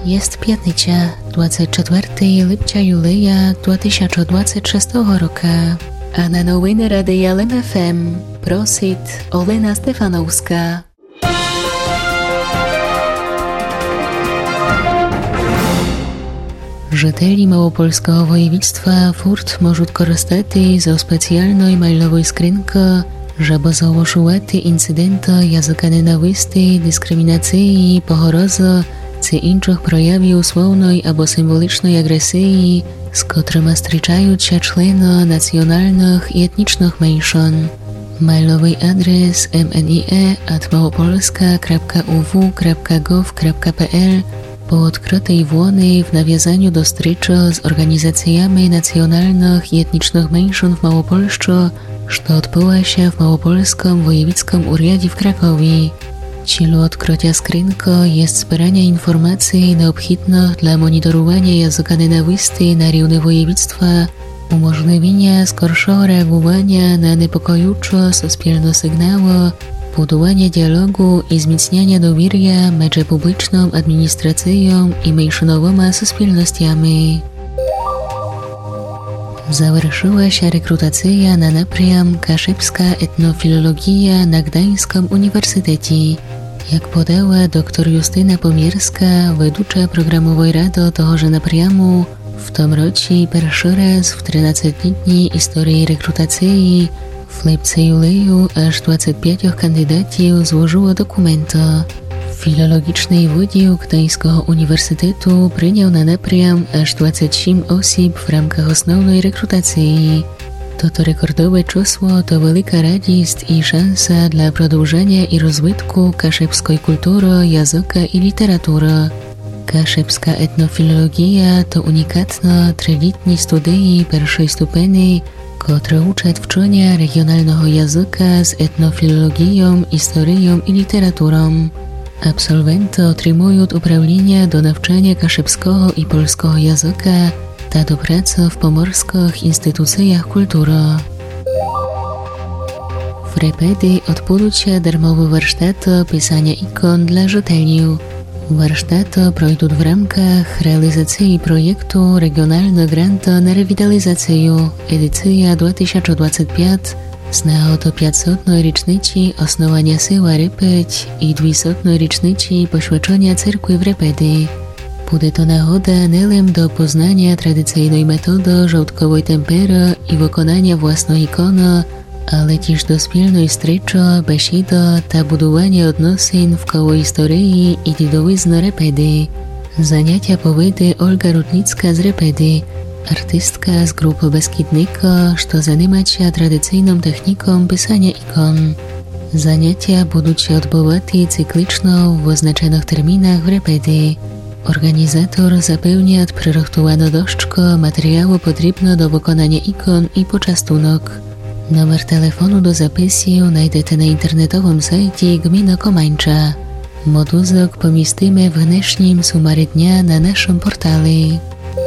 Jest piatnicя, 24 lipca Julia 2026 roku. A na nowiny Radia LMFM prosit Olena Stefanowska. Жителі Малопольського воєвідства фурт можуть користати за спеціальної майлової скринки, щоб заошувати інциденти язика ненависти, дискримінації, погрози чи інших проявів условної або символічної агресії, з котрими зустрічаються члени національних і етнічних меншин. Mailowy adres mnie@małopolska.uw.gov.pl po odkrytej włony w nawiązaniu do zустрічі z organizacjami nacjonalnych i etnicznych mniejszyn w Małopolsce, co odbyła się w Małopolskim Wojewódzkim Urzędzie w Krakowie. Celem odkrycia skrzynki jest zbieranie informacji niezbędnych dla monitorowania języka nienawiści na rynku województwa, umożliwienia skorszego reagowania na niepokojące społeczne sygnały, budowanie dialogu i wzmacniania dowierzania między publiczną administracją i mniejszynowymi społecznościami. Zakończyła się rekrutacja na napрям Kaszybska etnofilologia na Gdańskim Uniwersytecie. Jak podała dr Justyna Pomierska, wedłucza programowej rady tegoże napряму, w tym roku pierwszy raz w 13-letniej historii rekrutacji w lipcu-juliu aż 25 kandydatów złożyło dokumenty. Filologiczny wydział Gdańskiego Uniwersytetu przyjął na napрям aż 27 osób w ramach osnovnej rekrutacji. To rekordowe czysło to wielka radość i szansa dla продовжenia i rozwitku kaszybskiej kultury, języka i literatury. Kaszybska etnofilologia to unikatne, trzyletnie studia pierwszej stopni, które uczą wczenia regionalnego języka z etnofilologią, historią i literaturą. Absolwenty otrzymują uprawnienia do nauczania kaszybskiego i polskiego języka, ta do pracy w pomorskich instytucjach kultury. W Repedy odbędą się darmowe warsztaty pisania ikon dla żytelniów. Warsztaty przejdą w ramach realizacji projektu Regionalny Grant na Rewitalizację, edycja 2025, z nagody 500. rocznicy osnowania Syła Repeć i 200. rocznicy poświęcenia cerkwi w Repedy. Bude to nagoda nie do poznania tradycyjnej metody żołtkowej tempery i wykonania własnej ikony, ale też do wspólnej stryczy, besiedy ta budowania odnosin w koło historii i dziedzictwa Repedy. Zajęcia powiedzie Olga Rutnicka z Repedy, artystka z grupy Beskidnika, co zajmuje się tradycyjną techniką pisania ikon. Zajęcia będą się odbywać cyklicznie w wyznaczonych terminach w Repedy. Organizator zapewnia przygotowaną doszczkę materiału potrzebne do wykonania ikon i poczęstunek. Numer telefonu do zapisu znajdziecie na internetowym sajcie Gminy Komańcza. Moduzok pomieścimy w dnešním sumary dnia na naszym portale.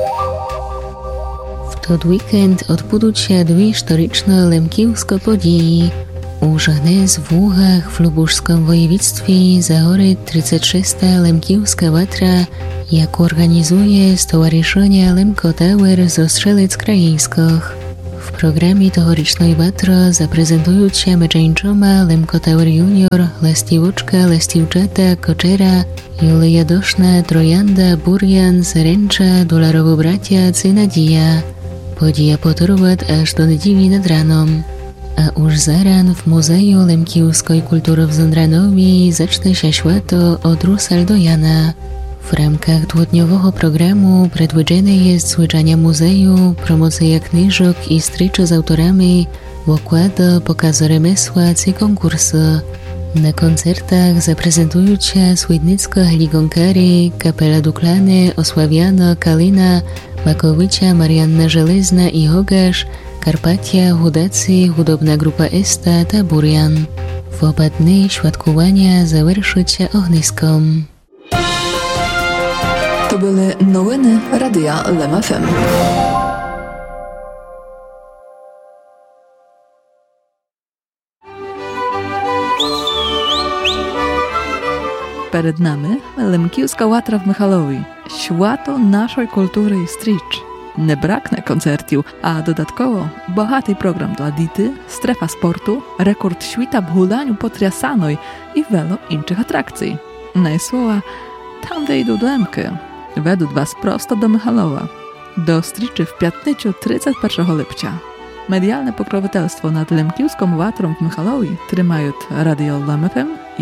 W ten weekend odbędą się dwie historyczne lemkiewskie podії. Už dnes v Úhach v Lubušskom województwie zahorí 36. lemkiewska watra, jak organizuje Stowarzyszenie Lemko Tower zo Strzelec Krajeńskich. W programie tegorocznej watry zaprezentują się meczeńczoma Lemko Tower Junior, Lastiwoczka, Lastiwczata, Koczera, Julia Doszna, Trojanda, Burjan, Zaręcza, Dolarowo Bracia, Cynadija. Podija potrwać aż do niedzieli nad ranem. A już zaran w Muzeum Lemkiewskiej Kultury w Ządranowie zacznie się święto od Rusal do Jana. W ramach dwudniowego programu przedwidziane jest zwiedzanie muzeum, promocja książek i stryczy z autorami, wykłady, pokazy remesła i konkursy. Na koncertach zaprezentują się Swidnicka Heligonkary, Kapela Duklany, Osławiana, Kalina, Makowicza, Marianna Żelezna i Hogasz, Karpatia, Hudacy, Hudobna Grupa Esta, ta Burjan. W oba dni świadkowania zaвершить się ogniskom. To były nowiny Radia LMFM. Перед нами Лемківська ватра в Михайлові. Свято нашої культури і стріч. Не бракне концертів, а додатково багатий програм dla діти, strefa sportu, rekord świta w hulaniu potriasanej i wielu innych atrakcji. Najsłowa tam, gdzie idą do Lemki. Według was prosto do Michalowa. Do striczy w piatniczu 31 lipca. Medialne pokroviteľstvo nad Lemkівськą watrą w Michalowie trzymają Radio LMFM